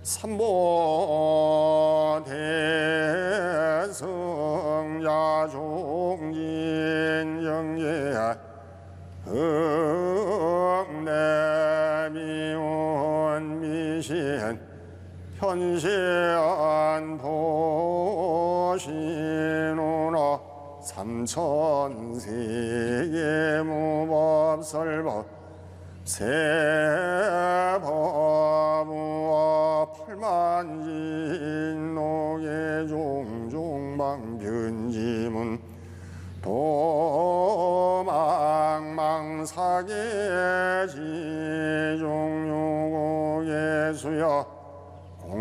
삼보 대성야 종진 영예 흑내미원 미신 현시안 보시노나 삼천세계 무법설법 세법무와 팔만진노계 종종방변지문 도망망사계 지종요고예수여